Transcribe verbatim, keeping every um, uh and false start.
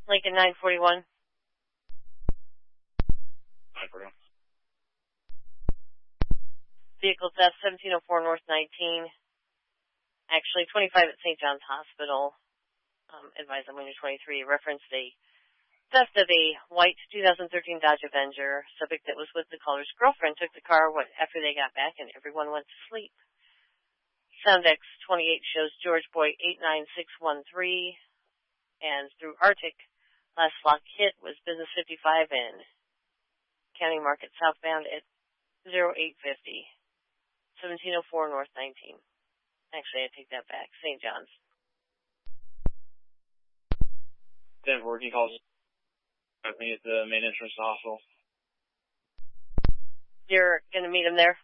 Lincoln nine forty-one. nine forty-one. Vehicle theft, seventeen oh four North nineteen. Actually, twenty-five at Saint John's Hospital. Um, advised on when you're twenty-three. Referenced a theft of a white two thousand thirteen Dodge Avenger. Subject that was with the caller's girlfriend took the car after they got back and everyone went to sleep. Soundex twenty-eight shows George Boy eight nine six one three. And through Arctic, last lock hit was Business fifty-five in County Market southbound at oh eight fifty. seventeen oh four North nineteen. Actually, I take that back. Saint John's. ten four, can you call me at the main entrance to the hospital? You're going to meet him there?